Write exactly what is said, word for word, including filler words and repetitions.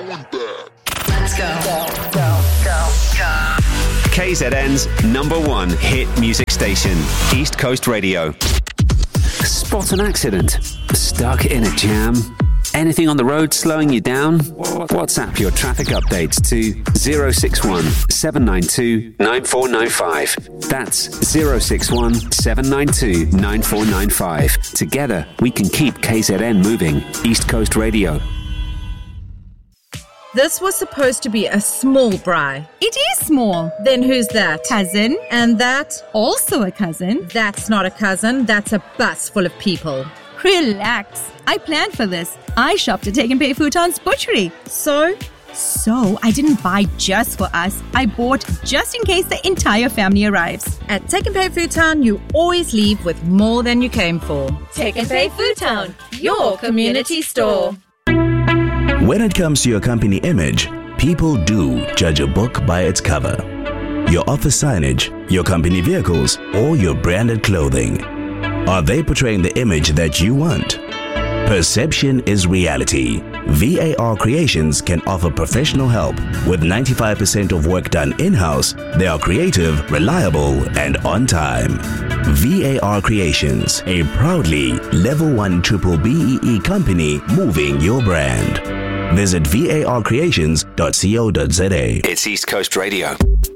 Let's go. Go, go, go, go. K Z N's number one hit music station, East Coast Radio. Spot an accident? Stuck in a jam? Anything on the road slowing you down? WhatsApp your traffic updates to zero six one, seven nine two, nine four nine five. That's zero six one, seven nine two, nine four nine five. Together, we can keep K Z N moving. East Coast Radio. This was supposed to be a small braai. It is small. Then who's that? Cousin. And that? Also a cousin. That's not a cousin. That's a bus full of people. Relax. I planned for this. I shopped at Take and Pay Futon's butchery. So? So, I didn't buy just for us. I bought just in case the entire family arrives. At Take and Pay Futon, you always leave with more than you came for. Take and Pay Futon, your community store. When it comes to your company image, people do judge a book by its cover. Your office signage, your company vehicles, or your branded clothing. Are they portraying the image that you want? Perception is reality. V A R Creations can offer professional help. With ninety-five percent of work done in-house, they are creative, reliable, and on time. V A R Creations, a proudly level one triple B E E company moving your brand. Visit V A R creations dot co dot z a. It's East Coast Radio.